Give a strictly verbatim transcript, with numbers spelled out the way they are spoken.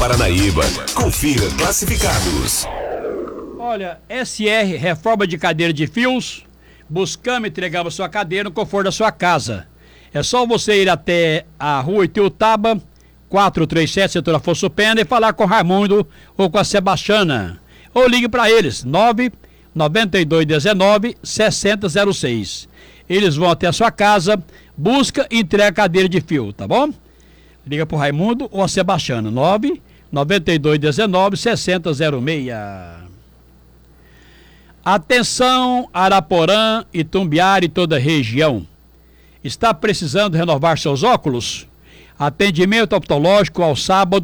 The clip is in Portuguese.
Paranaíba. Confira classificados. Olha, S R, reforma de cadeira de fios. Buscamos e entregamos sua cadeira no conforto da sua casa. É só você ir até a rua Itiutaba, quatrocentos e trinta e sete, setor Afonso Pena, e falar com o Raimundo ou com a Sebastiana. Ou ligue para eles, nove nove dois um nove, seis zero zero seis. Eles vão até a sua casa, busca e entrega a cadeira de fio, tá bom? Liga pro Raimundo ou a Sebastiana, nove nove dois um nove, seis zero zero seis. Atenção, Araporã, Itumbiara e toda a região. Está precisando renovar seus óculos? Atendimento oftalmológico ao sábado